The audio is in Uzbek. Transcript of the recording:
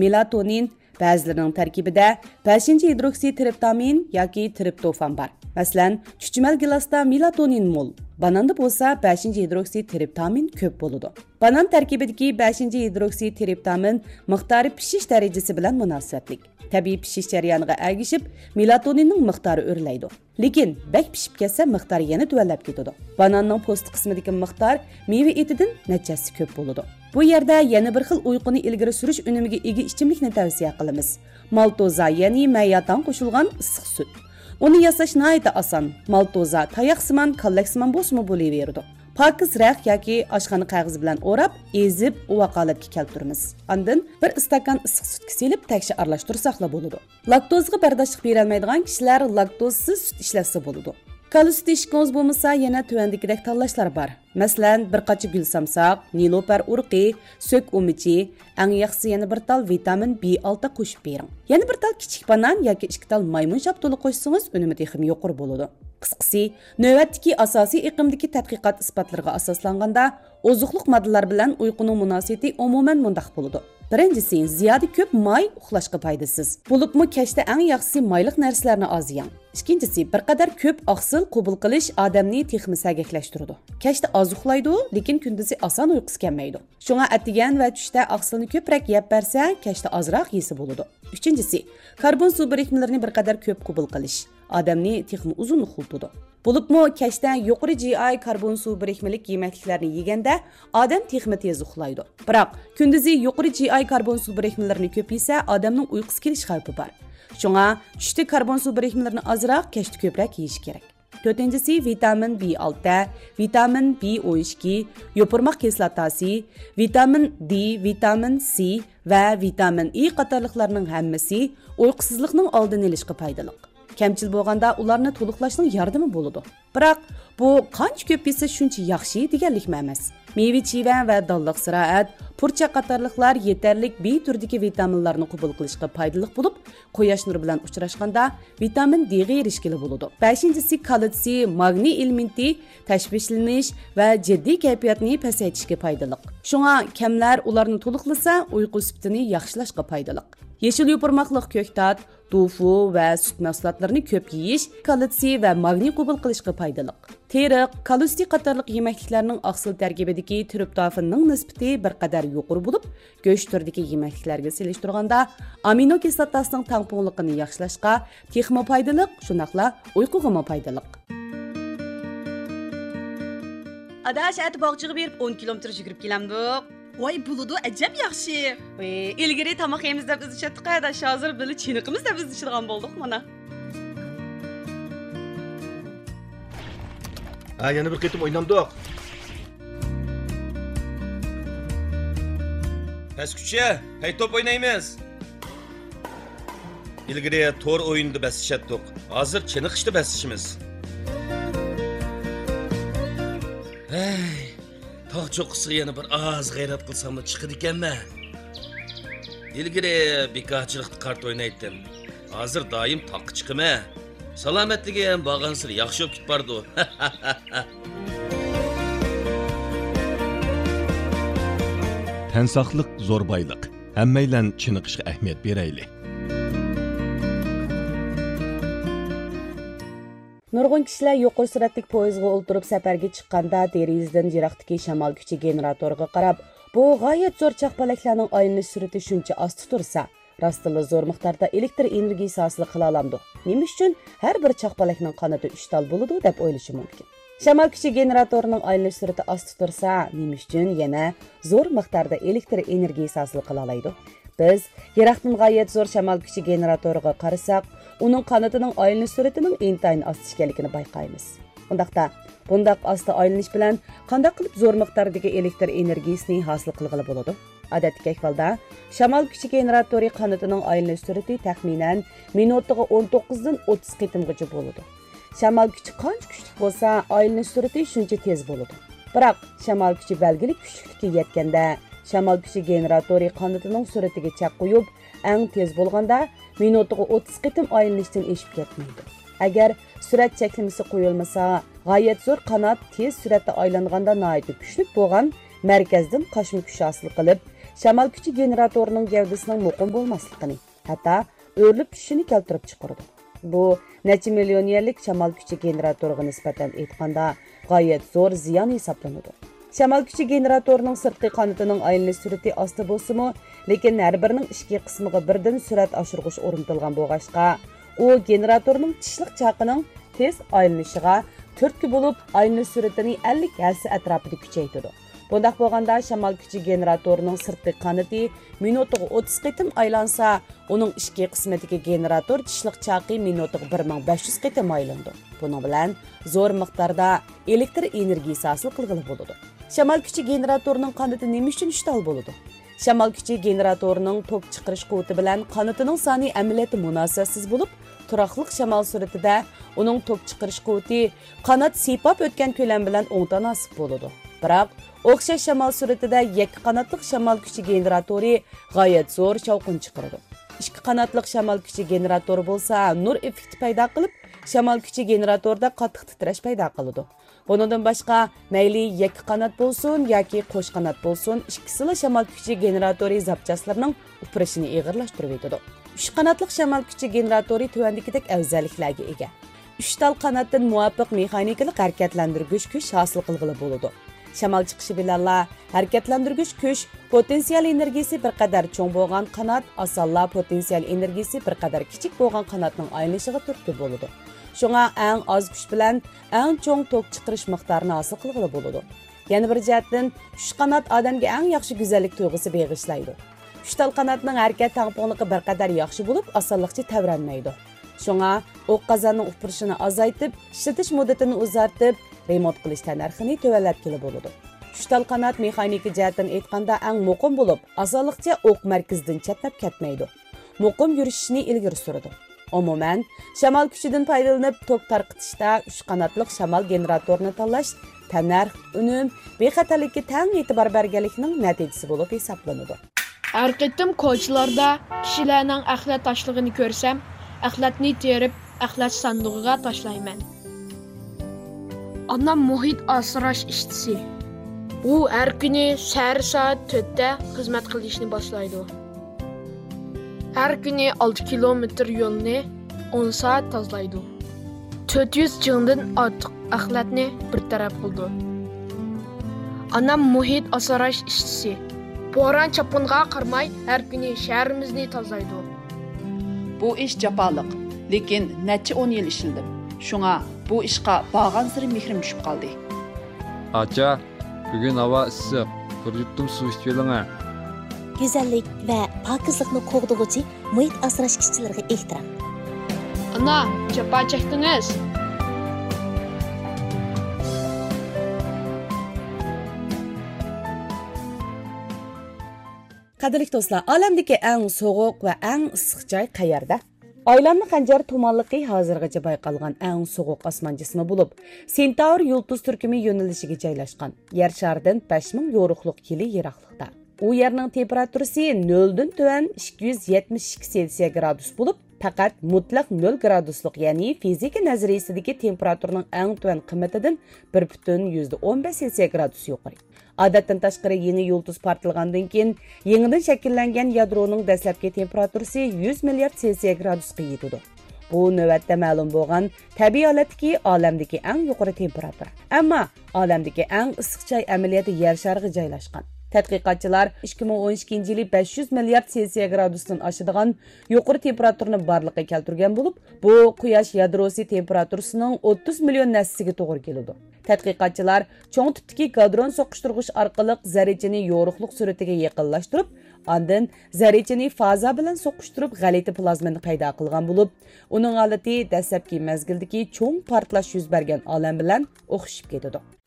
melatonin, ba'zilarining tarkibida 5-hidroksitriptamin yoki triptofan bor. Masalan, chuchmal gilasda melatonin mo'l. Bananda bo'lsa 5-hidroksitriptamin ko'p bo'ladi. Banan tarkibidagi 5-hidroksitriptamin miqdori pishish darajasi bilan munosabatli. Tabiiy pishish jarayoniga ergishib, melatoninning miqdori o'rlaydi. Lekin bak pishib ketsa miqdori yana tuvanlab ketadi. Bananning po'sti qismidagi miqdor meva etidan nechasi ko'p bo'ladi. Bu yerda yana bir xil uyquni ilgari surish unimiga ega ichimlikni tavsiya qilamiz. Maltoza, ya'ni mayyadan qo'shilgan issiq sut. Uni yasash nihoyatda oson. Maltoza tayoqsimon, kallaksimon bo'lsa bo'laveradi. Pokiz raq yoki oshxona qog'ozi bilan o'rab, ezib, uvoqalatga keltiramiz. Ondan bir istakan issiq sutga selib, takshi aralashtirsak bo'ladi. Laktozga bardoshlik bera olmaydigan kishilar laktozsiz sut ishlatsa bo'ladi. Kali sut ishqingiz bo'lmasa, yana tuvandagidek tanlashlar bor. Masalan, bir qacha gul samsoq, nilopar urqi, so'k umichi, eng yaxshisi yana bir tal vitamin B6 qo'shib bering. Yana bir tal kichik banan yoki 2 tal maymun shaptuli qo'shsangiz, unumi texim yuqori bo'ladi. Qisqasi, navbatdagi asosiy iqimdagi tadqiqot isbotlariga asoslanganda, ozuqliq moddalar bilan uyquning munosabati umuman mundaq bo'ladi. Birinchisi, ziyoda ko'p may uxlashga foydasiz. Bo'libmi kechda eng yaxshisi mayliq narsalarni oziyang. Ikkinchisi, bir qadar ko'p oqsil qabul qilish odamni texmi sagaklashtiradi. Kechda oz uxlaydi, lekin kunduzi oson uyqusi kelmaydi. Shunga atigan va tushda oqsilni ko'proq yeb bersa, kechda ozroq yesa bo'ladi. Uchinchisi, karbon suv birikmalarini bir qadar ko'p qabul qilish odamni texmi uzun uxlatadi. Bo'libmi kechda yuqori GI karbon suv birikmalik yemekliklarni yeganda odam texmi tez uxlaydi. Biroq kunduzi yuqori GI karbon suv birikmalarini ko'p yesa, odamning uyqusi kelish xavfi bor. Shunga tushda karbon suv birikmalarini ozroq, kechda ko'proq yeyish kerak. To'rtinchisi, vitamin B6, vitamin B12, yopirmoq kislotasi, vitamin D, vitamin C va vitamin E qatorliqlarning hammasi uyqusizlikning oldini olishga foydali. Kamchil bo'lganda ularni to'liqlashning yordami bo'ladi. Biroq bu qancha ko'p yesa shuncha yaxshi deganlik emas. Meva-cheva va dalliq ziroat, purcha qatorliqlar yetarlik B turdagi vitaminlarni qabul qilishga foydali bo'lib, quyosh nuri bilan uchrashganda vitamin D ga erishgili bo'ladi. 5-si kalsiy, magniy elementi tashvishlanish va jiddiy kayfiyatni pasaytishga foydali. Shunga kamlar ularni to'liqlasa, uyqu sifatini yaxshilashga foydali. Yeşil yopirmoqliq ko'ktat, tofu va sut mahsulotlarini ko'p yeyish kalsiy va magniy qabul qilishga foydali. Teriq, kalsiy qatorliq yemekliklarning oqsil tarkibidagi triptofanning nisbati bir qadar yuqori bo'lib, go'sht turidagi yemekliklarga selishtirganda amino kislotasining tangpunligini yaxshilashga texmo foydali, shunaqla uyquga foydali. Adash at bog'chiga berib 10 kilometr yugurib kelamdik. Voy buludu ajab yaxshi. İlgari tamoq yeymiz deb biz ishlatdik, adash hozir bili chiniqimiz deb biz ishlatgan bo'ldik mana. Ha, yana bir qitim o'ynamdik. Bas kuchya, hay top o'ynaymiz. İlgari to'r o'yinda bas ishlatdik. Hozir chiniqishda bas ishimiz. Hey, tog' cho'qqisiga yana bir oz g'ayrat qilsam da chiqadi ekanman. İlgari bekorchilikda kart o'ynaydim. Hozir doim toqqa chiqaman. Salomatligi ham bag'ansir yaxshi bo'lib ketbardi. Tan saqliq zo'r boyliq. Hammaylan chiniqishga ahamiyat beraylik. Nurg'un kishilar yuqori sur'atli poyezdga o'ltirib safarga chiqqanda derazadan jiroqdagi shamol kuchi generatoriga qarab, bu g'oyat zo'r chaqpalaklarning aylanish sur'ati shuncha osti tursa, rostila zo'r miqdorda elektr energiyasi hosil qila olamdi. Nima uchun har bir chaqpalakning qanoti 3 tal bo'ladi deb o'ylashi mumkin. Shamol kuchi generatorining aylanish sur'ati osti tursa, nima uchun yana zo'r miqdorda elektr energiyasi hosil qila oladi? Biz yiroqdan g'oyat zo'r shamol kuchi generatoriga qarasak, uning qanotining aylanish sur'atining intayin osti ekanligini bayqaymiz. Undaqda bundaq osti aylanish bilan qanday qilib zo'r miqdordagi elektr energiyasini hosil qilg'ili bo'ladi? Odatdagi ahvolda shamol kuchi generatori qanotining aylanish sur'ati taxminan minutiga 19 dan 30 qitimgacha bo'ladi. Shamol kuchi qancha kuchli bo'lsa, aylanish sur'ati shuncha tez bo'ladi. Biroq shamol kuchi belgili kuchlikka yetganda shamol kuchi generatori qanotining sur'atiga chaq qo'yib, eng tez bo'lganda minutiga 30 qitim aylanishdan eshib ketmaydi. Agar sur'at cheklamasi qo'yilmasa, g'oyat zo'r qanot tez sur'atda aylanganda nihoyat kuchli bo'lgan markazdan qo'shma kuch hosil qilib, shamol kuchi generatorining gavdasining muqim bo'lmasligini, hatto o'rilib tushishini keltirib chiqardi. Bu necha million yerlik shamol kuchi generatoriga nisbatan aytganda g'oyat zo'r ziyon hisoblanadi. Shamol kuchi generatorining sirtqi qanotining aylanish surati osti bo'lsa-mu, lekin har birining ichki qismiga birdan surat oshirg'ish o'rnatilgan bo'lg'achqa, u generatorning tishliq chaqining tez aylanishiga turtki bo'lib, aylanish suratini 50 hassa atrofida kuchaytirdi. Bundaq bo'lganda shamol kuchi generatorining sirtqi qanoti minutiga 30 qitim aylansa, uning ichki qismidagi generator tishliq chaqi minutiga 1500 qitim aylandi. Buning bilan zo'r miqdorda elektr energiyasi hosil qilg'ili bo'ladi. Shamol kuchi generatorining qanoti nima uchun ishtal bo'ladi? Shamol kuchi generatorining tok chiqarish quvvati bilan qanotining soni amaliyotda munosabatsiz bo'lib, turaqliq shamol suratida uning tok chiqarish quvvati qanot sipab o'tgan ko'lam bilan o'ng tanasib bo'ladi. Biroq o'xshash shamol suratida yakka qanotliq shamol kuchi generatori g'oyat zo'r shovqin chiqaradi. Ikki qanotliq shamol kuchi generatori bo'lsa, nur effekti paydo qilib, shamol kuchi generatorda qattiq titrash paydo qiladi. Bundan boshqa, mayli yakka qanot bo'lsin yoki qo'sh qanot bo'lsin, ikkisila shamol kuchi generatori zapchaslarining upirishini og'irlashtirib etadi. Uch qanotliq shamol kuchi generatori tuvandikidek afzalliklarga ega. 3 tal qanotdan muvofiq mexanikalik harakatlantirgich kuch hosil qilg'ili bo'ladi. Shamol chiqishi bilan harakatlantirgich kuch potensial energiyasi bir qadar cho'ng bo'lgan qanot, osonla potensial energiyasi bir qadar kichik bo'lgan qanotning aylanishiga turtki bo'ladi. Shunga eng oz kuch bilan eng cho'ng tok chiqarish miqdorini hosil qilg'ili bo'ladi. Yana bir jihatdan, 3 qanot odamga eng yaxshi go'zallik tuyg'usi bag'ishlaydi. 3 tal qanotning harakat tangpongligi bir qadar yaxshi bo'lib, osonlikcha tavranmaydi. Shunga o'q qazonning upirishini azaytib, ishlatish muddatini uzartib, remont qilish narxini to'valatgili bo'ladi. 3 tal qanot mexanika jihatdan aytganda eng muqim bo'lib, osonlikcha o'q markazidan chatnab ketmaydi. Muqim yurishini ilgari suradi. Umuman, shamol kuchidan foydalanib tok tarqitishda 3 qanotliq shamol generatorni tanlash tanarx, unum, bexatarlikka tang e'tibor berganlikning natijasi bo'lib hisoblanadi. Har qitim ko'chalarda kishilarning axlat tashlig'ini ko'rsam, axlatni terib, axlat sandig'iga tashlayman. Anam muhit asrash ishchisi. U har kuni soat 4 da xizmat qilishni boshlaydi. Har kuni 6 kilometr yo'lni 10 soat tozalaydi. 400 jingdan ortiq axlatni bir taraf qildi. Anam muhit asrash ishchisi. Bo'ron chapqinga qarmay har kuni shahrimizni tozalaydi. Bu ish jafoliq, lekin necha 10 yil ishildim. Shunga bu ishqa bag'an siri mehrim tushib qoldi. Acha, bugun havo issiq. Bir yuttum suv ichib keling. Güzellik ve pakizlikni qo'g'dug'uchi muhit asrash ishchilariga ehtirom. Ana, japa chekdingiz. Qadrli do'stlar, olamdagi eng sovuq va eng issiq joy qayerda? Aylanma qanjar tumanligi hozirgacha bayqalgan eng sovuq osmon jismi bo'lib, Centaur yulduz turkumi yo'nalishiga joylashgan. Yer sharidan 5000 yo'riqliq yili yiroqlikda. U yerning temperaturasi 0 dan tuvan 272 Selsiya gradus bo'lib, faqat mutlaq 0 graduslik, ya'ni fizika nazariyasidagi temperaturaning eng tuvan qiymatidan 1,15 Selsiya gradus yuqori. Odatdan tashqari yangi yulduz portlagandan keyin yangidan shakllangan yadroning dastlabki temperaturasi 100 milliard Selsiya gradusga yetadi. Bu navbatda ma'lum bo'lgan tabiiy holatdagi olamdagi eng yuqori temperatura. Ammo olamdagi eng issiq joy amaliyotda yer shariga joylashgan. Tadqiqotchilar 2012-yili 500 milliard Selsiya gradusdan oshadigan yuqori temperaturani borliqqa keltirgan bo'lib, bu quyosh yadrosi temperaturasining 30 million nassasiga to'g'ri keladi. Tadqiqotchilar cho'ng tipdagi gadron so'qishtirg'ish orqali zarrachani yo'riqliq suratiga yaqinlashtirib, ondan zarrachani faza bilan so'qishtirib g'alati plazmani paydo qilgan bo'lib, uning holati dastlabki mezgildagi cho'ng portlash yuz bergan olam bilan o'xshab ketadi.